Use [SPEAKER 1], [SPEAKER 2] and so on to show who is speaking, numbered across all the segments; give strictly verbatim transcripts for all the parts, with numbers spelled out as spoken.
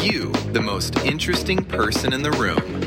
[SPEAKER 1] You, the most interesting person in the room.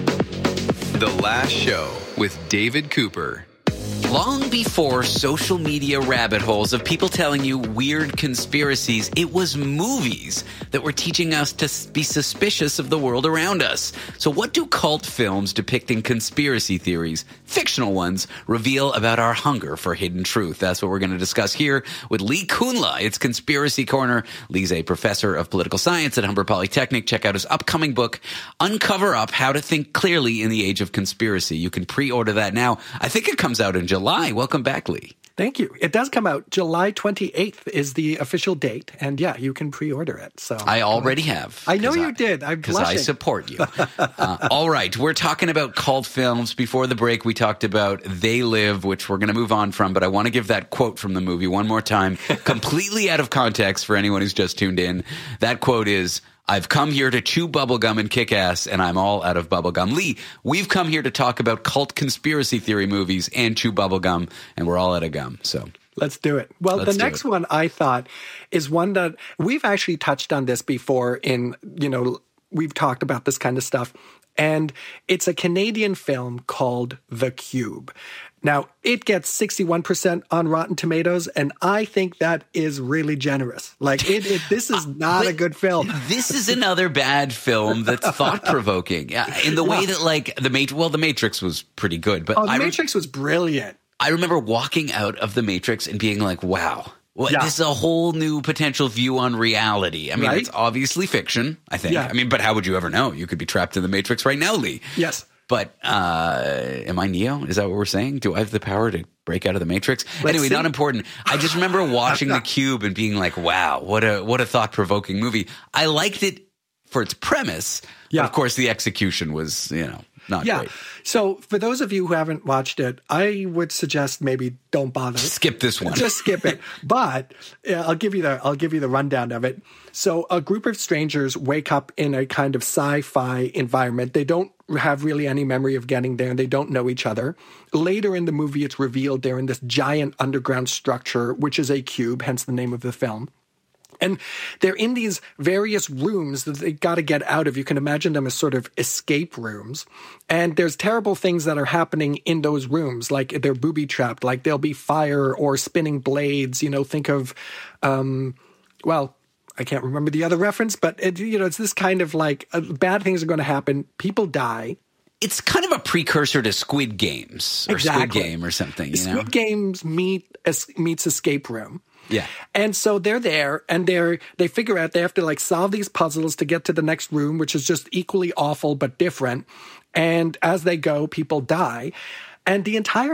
[SPEAKER 1] The Last Show with David Cooper.
[SPEAKER 2] Long before social media rabbit holes of people telling you weird conspiracies, it was movies that were teaching us to be suspicious of the world around us. So what do cult films depicting conspiracy theories, fictional ones, reveal about our hunger for hidden truth? That's what we're going to discuss here with Lee Kunla. It's Conspiracy Corner. Lee's a professor of political science at Humber Polytechnic. Check out his upcoming book, Uncover Up, How to Think Clearly in the Age of Conspiracy. You can pre-order that now. I think it comes out in July. Welcome back, Lee.
[SPEAKER 3] Thank you. It does come out. July twenty-eighth is the official date. And yeah, you can pre-order it. So
[SPEAKER 2] I already have.
[SPEAKER 3] I know you
[SPEAKER 2] I,
[SPEAKER 3] did. I'm
[SPEAKER 2] Because
[SPEAKER 3] blushing.
[SPEAKER 2] I support you. uh, all right. We're talking about cult films. Before the break, we talked about They Live, which we're going to move on from. But I want to give that quote from the movie one more time, completely out of context for anyone who's just tuned in. That quote is, "I've come here to chew bubblegum and kick ass, and I'm all out of bubblegum." Lee, we've come here to talk about cult conspiracy theory movies and chew bubblegum, and we're all out of gum. So
[SPEAKER 3] let's do it. Well,
[SPEAKER 2] Let's
[SPEAKER 3] the
[SPEAKER 2] do
[SPEAKER 3] next
[SPEAKER 2] it.
[SPEAKER 3] one I thought is one that we've actually touched on this before in, you know, we've talked about this kind of stuff. And it's a Canadian film called The Cube. Now, it gets sixty-one percent on Rotten Tomatoes, and I think that is really generous. Like, it, it this is not a good film.
[SPEAKER 2] This is another bad film that's thought-provoking. Uh, in the way
[SPEAKER 3] Yeah.
[SPEAKER 2] that, like, the Matrix, well, the Matrix was pretty good. But
[SPEAKER 3] Oh, The
[SPEAKER 2] I, re-
[SPEAKER 3] Matrix was brilliant.
[SPEAKER 2] I remember walking out of the Matrix and being like, wow. Well,
[SPEAKER 3] Yeah.
[SPEAKER 2] this is a whole new potential view on reality. I mean,
[SPEAKER 3] Right?
[SPEAKER 2] it's obviously fiction, I think.
[SPEAKER 3] Yeah.
[SPEAKER 2] I mean, but how would you ever know? You could be trapped in the Matrix right now, Lee.
[SPEAKER 3] Yes.
[SPEAKER 2] But uh, am I Neo? Is that what we're saying? Do I have the power to break out of the Matrix?
[SPEAKER 3] Let's
[SPEAKER 2] anyway,
[SPEAKER 3] see.
[SPEAKER 2] not important. I just remember watching The Cube and being like, wow, what a what a thought-provoking movie. I liked it for its premise.
[SPEAKER 3] Yeah.
[SPEAKER 2] But of course, the execution was, you know, not
[SPEAKER 3] Yeah.
[SPEAKER 2] great.
[SPEAKER 3] So for those of you who haven't watched it, I would suggest maybe don't bother.
[SPEAKER 2] Skip this one.
[SPEAKER 3] Just skip it. But yeah, I'll give you the I'll give you the rundown of it. So a group of strangers wake up in a kind of sci-fi environment. They don't have really any memory of getting there, and they don't know each other. Later in the movie, it's revealed they're in this giant underground structure, which is a cube, hence the name of the film. And they're in these various rooms that they got to get out of. You can imagine them as sort of escape rooms. And there's terrible things that are happening in those rooms, like they're booby-trapped, like there'll be fire or spinning blades. You know, think of, um, well, I can't remember the other reference, but, it, you know, it's this kind of like uh, bad things are going to happen. People die.
[SPEAKER 2] It's kind of a precursor to Squid Games or
[SPEAKER 3] Exactly.
[SPEAKER 2] Squid Game or something, you know?
[SPEAKER 3] Squid Games meet, es- meets Escape Room.
[SPEAKER 2] Yeah.
[SPEAKER 3] And so they're there and they're, they figure out they have to like solve these puzzles to get to the next room, which is just equally awful but different. And as they go, people die. And the entire